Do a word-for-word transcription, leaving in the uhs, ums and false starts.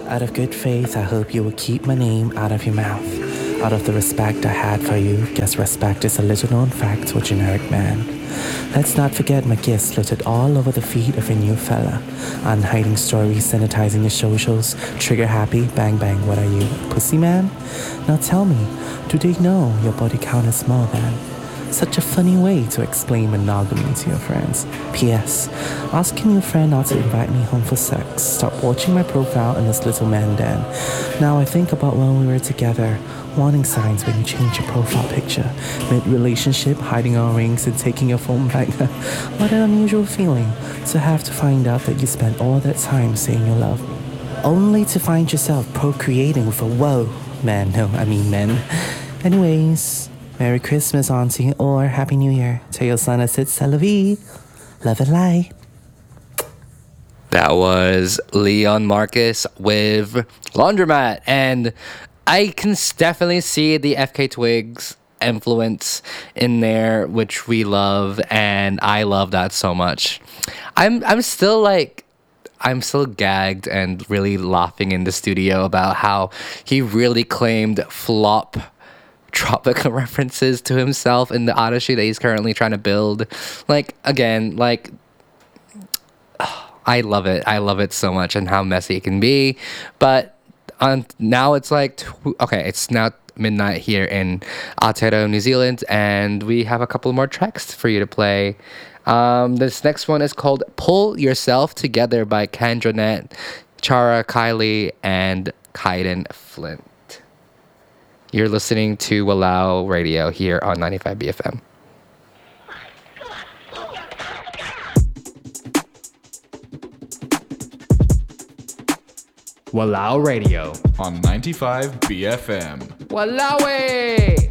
Out of good faith, I hope you will keep my name out of your mouth. Out of the respect I had for you, guess respect is a little known fact to a generic man. Let's not forget my gifts littered all over the feet of a new fella. Unhiding stories, sanitizing your socials, trigger happy, bang bang, what are you, pussy man? Now tell me, do they know your body count is small then? Such a funny way to explain monogamy to your friends. P S. Asking your friend not to invite me home for sex. Stop watching my profile in this little man den. Now I think about when we were together. Warning signs when you change your profile picture. Mid-relationship, hiding our rings and taking your phone back. What an unusual feeling to have to find out that you spent all that time saying you love me. Only to find yourself procreating with a whoa man. No, I mean men. Anyways, Merry Christmas, Auntie, or Happy New Year. Tell your son I said c'est la vie. Love and light. That was Leon Marcus with Laundromat, and I can definitely see the F K Twigs influence in there, which we love, and I love that so much. I'm I'm still like I'm still gagged and really laughing in the studio about how he really claimed flop tropical references to himself in the Odyssey that he's currently trying to build. Like, again, like, I love it. I love it so much and how messy it can be. But on, now it's like, tw- okay, it's now midnight here in Aotearoa, New Zealand, and we have a couple more tracks for you to play. Um, this next one is called Pull Yourself Together by Kendra Net, Chara Kylie, and Kaiden Flint. You're listening to Walao Radio here on ninety-five B F M. Walao Radio on ninety-five B F M. Walawe!